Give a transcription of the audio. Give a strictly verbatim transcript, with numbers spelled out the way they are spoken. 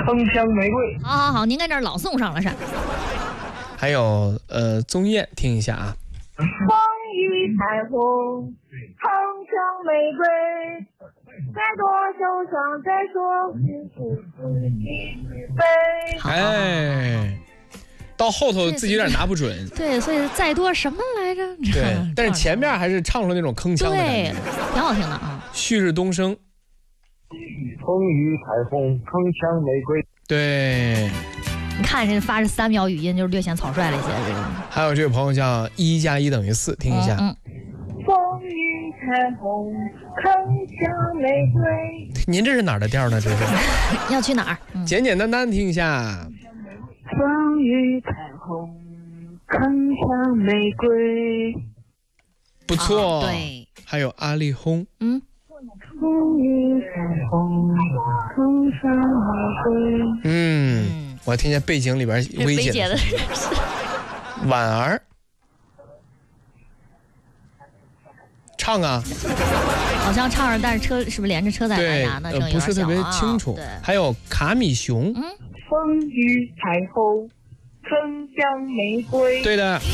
铿锵玫瑰。 好好好，您跟这儿老送上了是。 还有呃，宗燕，听一下啊。 风雨彩虹，铿锵玫瑰，再多忧伤，再说悲。 哎，到后头自己有点拿不准。 对，所以再多什么来着？ 对，但是前面还是唱出那种铿锵的感觉， 挺好听的啊。 旭日东升， 风雨彩虹，铿锵玫瑰。 对。 你看人发这三秒语音，就是略显草率了一些。这个还有这位朋友叫一加一等于四，听一下。 嗯嗯、风雨彩虹，铿锵玫瑰。 您这是哪儿的调呢？这是要去哪儿？ 嗯、简简单单听一下。 风雨彩虹，铿锵玫瑰。 不错。 哦、对。 还有阿丽轰。 嗯。 风雨彩虹，铿锵玫瑰。 嗯。我听见背景里边薇姐的婉儿唱啊， 好像唱着，但是车是不是连着车载蓝牙呢？ 对，呃，不是特别清楚。 啊、 还有卡米熊， 嗯，风雨彩虹，铿锵玫瑰。 对的。